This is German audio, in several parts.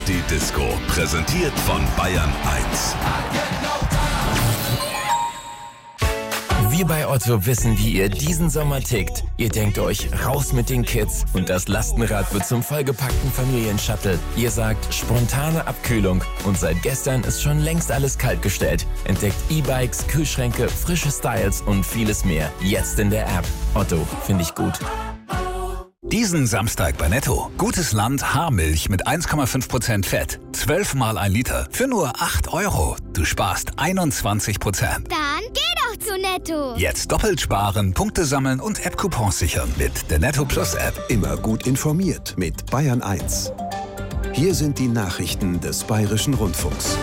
Die Disco, präsentiert von Bayern 1. Wir bei Otto wissen, wie ihr diesen Sommer tickt. Ihr denkt euch, raus mit den Kids und das Lastenrad wird zum vollgepackten Familienshuttle. Ihr sagt, spontane Abkühlung und seit gestern ist schon längst alles kaltgestellt. Entdeckt E-Bikes, Kühlschränke, frische Styles und vieles mehr. Jetzt in der App. Otto, finde ich gut. Diesen Samstag bei Netto. Gutes Land Haarmilch mit 1,5% Fett. 12 mal 1 Liter für nur 8 €. Du sparst 21%. Dann geh doch zu Netto. Jetzt doppelt sparen, Punkte sammeln und App-Coupons sichern mit der Netto Plus App. Immer gut informiert mit Bayern 1. Hier sind die Nachrichten des Bayerischen Rundfunks.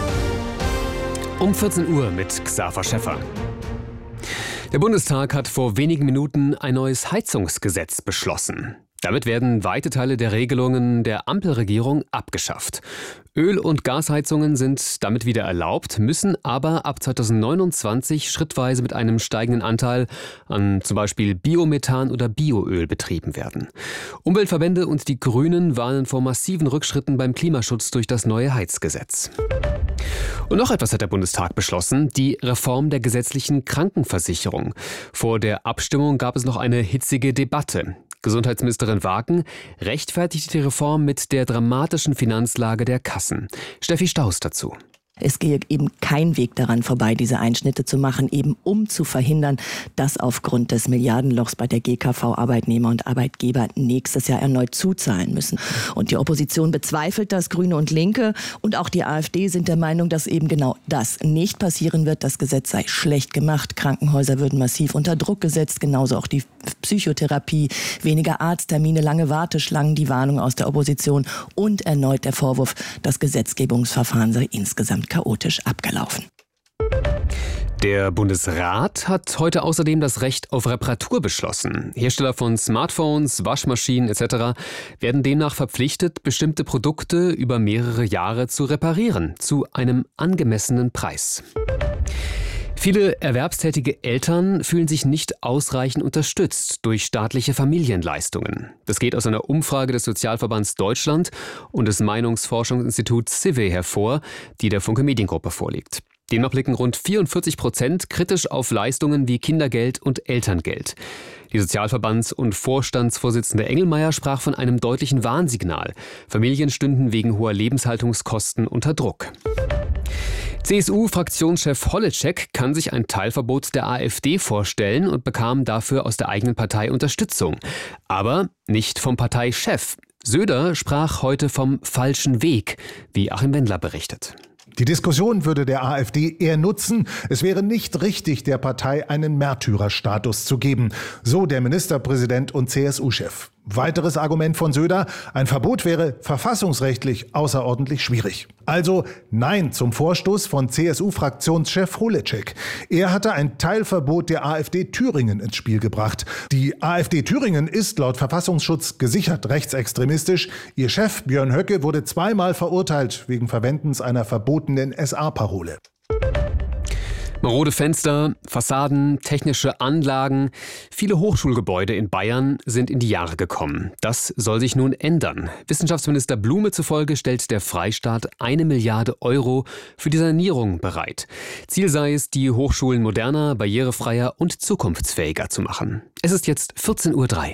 Um 14 Uhr mit Xaver Schäffer. Der Bundestag hat vor wenigen Minuten ein neues Heizungsgesetz beschlossen. Damit werden weite Teile der Regelungen der Ampelregierung abgeschafft. Öl- und Gasheizungen sind damit wieder erlaubt, müssen aber ab 2029 schrittweise mit einem steigenden Anteil an zum Beispiel Biomethan oder Bioöl betrieben werden. Umweltverbände und die Grünen warnen vor massiven Rückschritten beim Klimaschutz durch das neue Heizgesetz. Und noch etwas hat der Bundestag beschlossen, die Reform der gesetzlichen Krankenversicherung. Vor der Abstimmung gab es noch eine hitzige Debatte. Gesundheitsministerin Waken rechtfertigte die Reform mit der dramatischen Finanzlage der Kassen. Steffi Staus dazu. Es gehe eben kein Weg daran vorbei, diese Einschnitte zu machen, eben um zu verhindern, dass aufgrund des Milliardenlochs bei der GKV Arbeitnehmer und Arbeitgeber nächstes Jahr erneut zuzahlen müssen. Und die Opposition bezweifelt das, Grüne und Linke und auch die AfD sind der Meinung, dass eben genau das nicht passieren wird. Das Gesetz sei schlecht gemacht, Krankenhäuser würden massiv unter Druck gesetzt, genauso auch die Psychotherapie, weniger Arzttermine, lange Warteschlangen, die Warnung aus der Opposition und erneut der Vorwurf, das Gesetzgebungsverfahren sei insgesamt chaotisch abgelaufen. Der Bundesrat hat heute außerdem das Recht auf Reparatur beschlossen. Hersteller von Smartphones, Waschmaschinen etc. werden demnach verpflichtet, bestimmte Produkte über mehrere Jahre zu reparieren, zu einem angemessenen Preis. Viele erwerbstätige Eltern fühlen sich nicht ausreichend unterstützt durch staatliche Familienleistungen. Das geht aus einer Umfrage des Sozialverbands Deutschland und des Meinungsforschungsinstituts CIVE hervor, die der Funke Mediengruppe vorliegt. Demnach blicken rund 44% kritisch auf Leistungen wie Kindergeld und Elterngeld. Die Sozialverbands- und Vorstandsvorsitzende Engelmeier sprach von einem deutlichen Warnsignal. Familien stünden wegen hoher Lebenshaltungskosten unter Druck. CSU-Fraktionschef Holleczek kann sich ein Teilverbot der AfD vorstellen und bekam dafür aus der eigenen Partei Unterstützung. Aber nicht vom Parteichef. Söder sprach heute vom falschen Weg, wie Achim Wendler berichtet. Die Diskussion würde der AfD eher nutzen. Es wäre nicht richtig, der Partei einen Märtyrerstatus zu geben. So der Ministerpräsident und CSU-Chef. Weiteres Argument von Söder: Ein Verbot wäre verfassungsrechtlich außerordentlich schwierig. Also Nein zum Vorstoß von CSU-Fraktionschef Holleczek. Er hatte ein Teilverbot der AfD Thüringen ins Spiel gebracht. Die AfD Thüringen ist laut Verfassungsschutz gesichert rechtsextremistisch. Ihr Chef Björn Höcke wurde zweimal verurteilt wegen Verwendens einer verbotenen SA-Parole. Marode Fenster, Fassaden, technische Anlagen. Viele Hochschulgebäude in Bayern sind in die Jahre gekommen. Das soll sich nun ändern. Wissenschaftsminister Blume zufolge stellt der Freistaat 1 Milliarde € für die Sanierung bereit. Ziel sei es, die Hochschulen moderner, barrierefreier und zukunftsfähiger zu machen. Es ist jetzt 14:03 Uhr.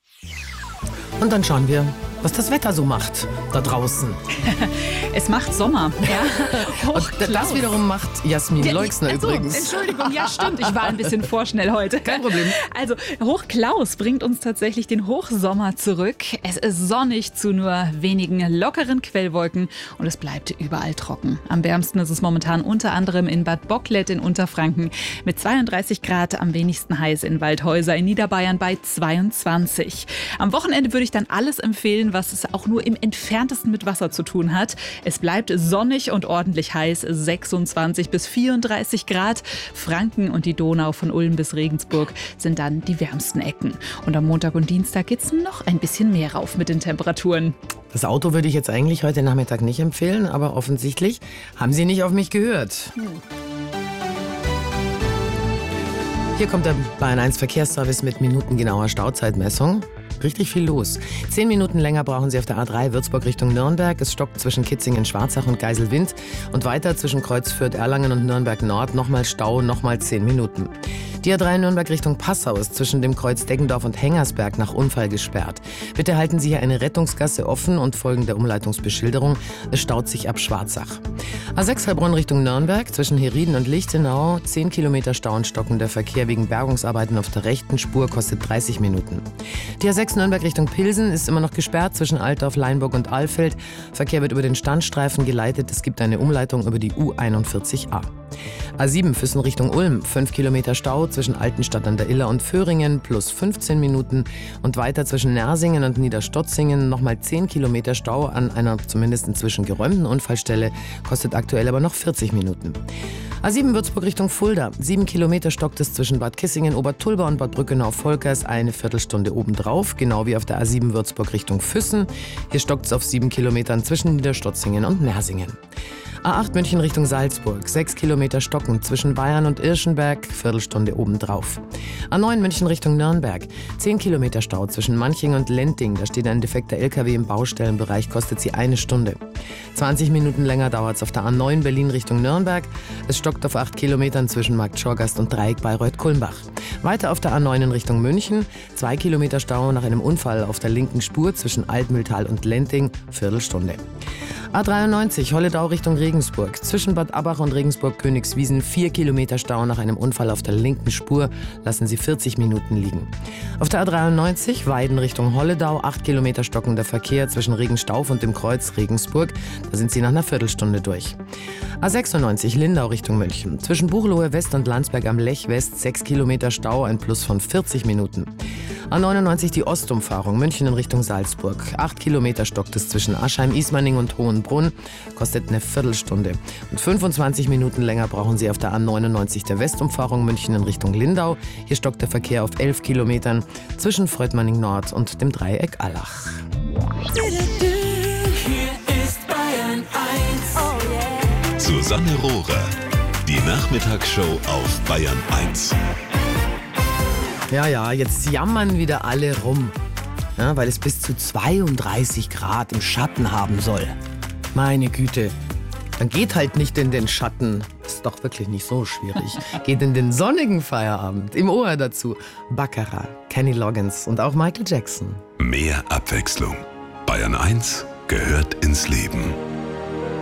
Und dann schauen wir, was das Wetter so macht da draußen. Es macht Sommer. Ja. Und das wiederum macht Jasmin Leixner übrigens. Entschuldigung, ja stimmt, ich war ein bisschen vorschnell heute. Kein Problem. Also Hochklaus bringt uns tatsächlich den Hochsommer zurück. Es ist sonnig zu nur wenigen lockeren Quellwolken und es bleibt überall trocken. Am wärmsten ist es momentan unter anderem in Bad Bocklet in Unterfranken mit 32 Grad, am wenigsten heiß in Waldhäuser in Niederbayern bei 22. Am Wochenende würde ich dann alles empfehlen, was es auch nur im entferntesten mit Wasser zu tun hat. Es bleibt sonnig und ordentlich heiß, 26 bis 34 Grad. Franken und die Donau von Ulm bis Regensburg sind dann die wärmsten Ecken. Und am Montag und Dienstag geht es noch ein bisschen mehr rauf mit den Temperaturen. Das Auto würde ich jetzt eigentlich heute Nachmittag nicht empfehlen, aber offensichtlich haben Sie nicht auf mich gehört. Hier kommt der Bayern 1 Verkehrsservice mit minutengenauer Stauzeitmessung. Richtig viel los. 10 Minuten länger brauchen Sie auf der A3 Würzburg Richtung Nürnberg. Es stockt zwischen Kitzingen-Schwarzach und Geiselwind. Und weiter zwischen Kreuz Fürth-Erlangen und Nürnberg Nord nochmal Stau, nochmal 10 Minuten. Die A3 Nürnberg Richtung Passau ist zwischen dem Kreuz Deggendorf und Hengersberg nach Unfall gesperrt. Bitte halten Sie hier eine Rettungsgasse offen und folgen der Umleitungsbeschilderung. Es staut sich ab Schwarzach. A6 Heilbronn Richtung Nürnberg zwischen Herrieden und Lichtenau. 10 Kilometer Stau und stockender Verkehr wegen Bergungsarbeiten auf der rechten Spur kostet 30 Minuten. Die A6 Nürnberg Richtung Pilsen ist immer noch gesperrt zwischen Altdorf, Leinburg und Alfeld. Verkehr wird über den Standstreifen geleitet. Es gibt eine Umleitung über die U41a. A7 Füssen Richtung Ulm, 5 Kilometer Stau zwischen Altenstadt an der Iller und Föhringen plus 15 Minuten und weiter zwischen Nersingen und Niederstotzingen nochmal 10 Kilometer Stau an einer zumindest inzwischen geräumten Unfallstelle, kostet aktuell aber noch 40 Minuten. A7 Würzburg Richtung Fulda, 7 Kilometer stockt es zwischen Bad Kissingen, Obertulba und Bad Brückenau-Volkers, eine Viertelstunde obendrauf, genau wie auf der A7 Würzburg Richtung Füssen. Hier stockt es auf 7 Kilometern zwischen Niederstotzingen und Nersingen. A8 München Richtung Salzburg, 6 Kilometer stocken zwischen Bayern und Irschenberg, Viertelstunde obendrauf. A9 München Richtung Nürnberg, 10 Kilometer Stau zwischen Manching und Lenting, da steht ein defekter LKW im Baustellenbereich, kostet sie 1 Stunde. 20 Minuten länger dauert es auf der A9 Berlin Richtung Nürnberg, es stockt auf 8 Kilometern zwischen Markt Schorgast und Dreieck Bayreuth-Kulmbach. Weiter auf der A9 in Richtung München, 2 Kilometer Stau nach einem Unfall auf der linken Spur zwischen Altmühltal und Lenting, Viertelstunde. A93 Holledau Richtung Regensburg. Zwischen Bad Abbach und Regensburg-Königswiesen 4 Kilometer Stau nach einem Unfall auf der linken Spur. Lassen Sie 40 Minuten liegen. Auf der A93 Weiden Richtung Holledau 8 Kilometer stockender Verkehr zwischen Regenstauf und dem Kreuz Regensburg. Da sind Sie nach einer Viertelstunde durch. A96 Lindau Richtung München. Zwischen Buchloe West und Landsberg am Lech West 6 Kilometer Stau, ein Plus von 40 Minuten. A99 die Ostumfahrung München in Richtung Salzburg. 8 Kilometer stockt es zwischen Aschheim, Ismaning und Hohenbrunn. Kostet eine Viertelstunde. Und 25 Minuten länger brauchen Sie auf der A99 der Westumfahrung München in Richtung Lindau. Hier stockt der Verkehr auf 11 Kilometern zwischen Fröttmanning Nord und dem Dreieck Allach. Hier ist Bayern 1. Susanne Rohrer. Die Nachmittagsshow auf Bayern 1. Ja, jetzt jammern wieder alle rum, ja, weil es bis zu 32 Grad im Schatten haben soll. Meine Güte, dann geht halt nicht in den Schatten. Ist doch wirklich nicht so schwierig. Geht in den sonnigen Feierabend. Im Ohr dazu Baccarat, Kenny Loggins und auch Michael Jackson. Mehr Abwechslung. Bayern 1 gehört ins Leben.